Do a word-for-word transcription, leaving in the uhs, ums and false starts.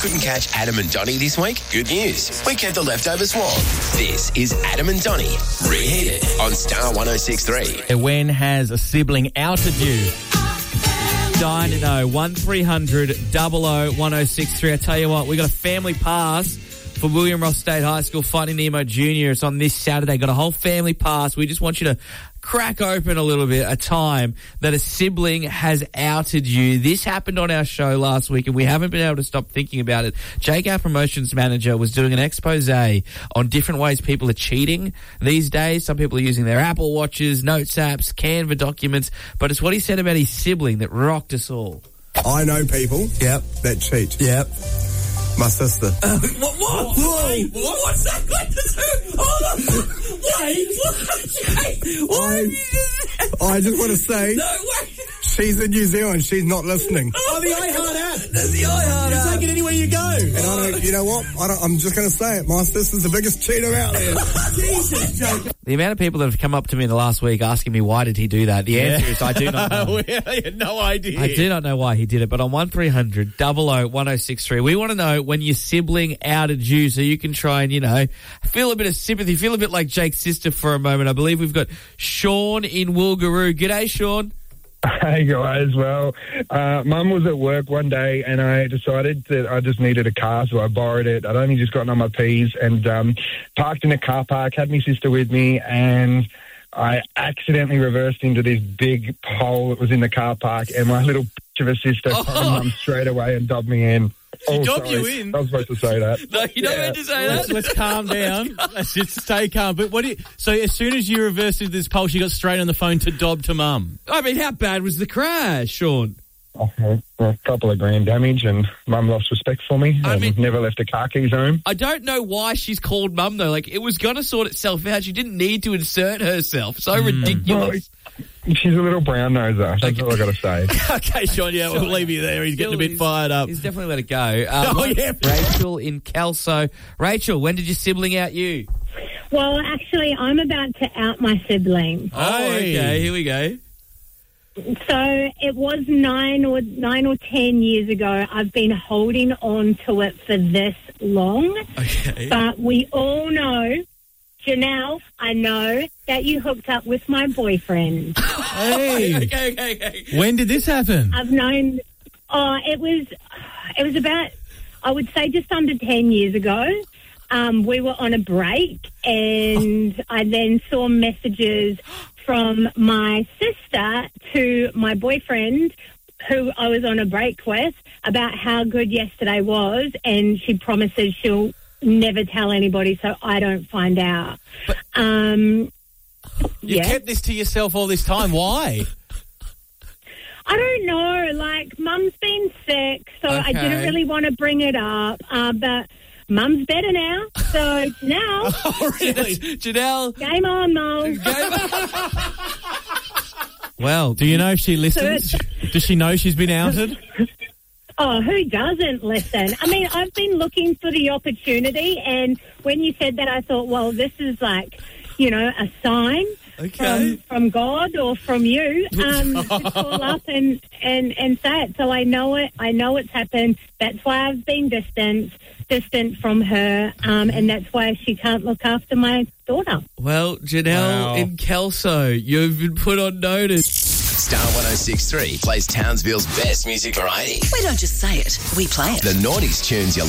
couldn't catch Adam and Donnie this week? Good news. We kept the leftovers warm. This is Adam and Donnie Reheated on Star one oh six point three. When has a sibling outed you? Dying to know. one three hundred double oh one oh six three. I tell you what, we got a family pass for William Ross State High School Finding Nemo Junior. It's on this Saturday. Got a whole family pass. We just want you to crack open a little bit a time that a sibling has outed you. This happened on our show last week and we haven't been able to stop thinking about it. Jake, our promotions manager, was doing an expose on different ways people are cheating these days. Some people are using their Apple Watches, Notes apps, Canva documents, but it's what he said about his sibling that rocked us all. I know people yep. that cheat. Yep. My sister. Uh, what? What? Wait, what? What's that got to do? Hold on. Wait, what? What I, have you just said? I just want to say, no, wait. She's in New Zealand. She's not listening. Oh, the iHeart app. There's the iHeart app. You take it anywhere you go. And I don't, you know what? I don't, I'm just going to say it. My sister's the biggest cheater out there. Jesus, Joe. The amount of people that have come up to me in the last week asking me why did he do that, the Yeah. answer is I do not know. I had no idea. I do not know why he did it, but on one three hundred double oh one oh six three, we want to know when your sibling outed you so you can try and, you know, feel a bit of sympathy, feel a bit like Jake's sister for a moment. I believe we've got Sean in Woolgaroo. G'day, Sean. Hey guys, well, uh, Mum was at work one day and I decided that I just needed a car, so I borrowed it. I'd only just gotten on my P's and um, parked in a car park, had my sister with me, and I accidentally reversed into this big pole that was in the car park, and my little bitch of a sister Oh. followed Mum straight away and dobbed me in. Oh, dobbed sorry. you in? I was supposed to say that. No, you don't Yeah. meant to say Let's, that. let's calm down. Let's just stay calm. But what? Do you, so as soon as you reversed into this pole, she got straight on the phone to dob to Mum. I mean, how bad was the crash, Sean? Oh, well, a couple of grand damage, and Mum lost respect for me. I and mean- never left her car keys home. I don't know why she's called Mum, though. Like, it was going to sort itself out. She didn't need to insert herself. So ridiculous. She's a little brown noser. That's Okay. all I got to say. Okay, Sean. Yeah, we'll leave you there. He's getting a bit He's- fired up. He's definitely let it go. Um, Oh, yeah. Rachel in Kelso. Rachel, when did your sibling out you? Well, actually, I'm about to out my sibling. Oh, Hey. okay. Here we go. So it was nine or nine or ten years ago. I've been holding on to it for this long, Okay. but we all know, Janelle, I know that you hooked up with my boyfriend. Hey, okay, okay, okay. when did this happen? I've known. Oh, it was. It was about. I would say just under ten years ago. Um, we were on a break, and I then saw messages from my sister to my boyfriend, who I was on a break with, about how good yesterday was, and she promises she'll never tell anybody so I don't find out. Um, You yeah. kept this to yourself all this time. Why? I don't know. Like, Mum's been sick, so I Okay. didn't really want to bring it up. Uh, but Mum's better now, so now, Oh, really? Janelle. game on, Mum. Well, Do you know if she listens? Does she know she's been outed? Oh, who doesn't listen? I mean, I've been looking for the opportunity, and when you said that, I thought, well, this is like, you know, a sign Okay. from, from God or from you. Um, to call up and, and, and say it. So I know it. I know it's happened. That's why I've been distant, distant from her, um, and that's why she can't look after my daughter. well, Janelle Wow. in Kelso, you've been put on notice. Star one oh six point three plays Townsville's best music variety. We don't just say it, we play it. The Naughties tunes you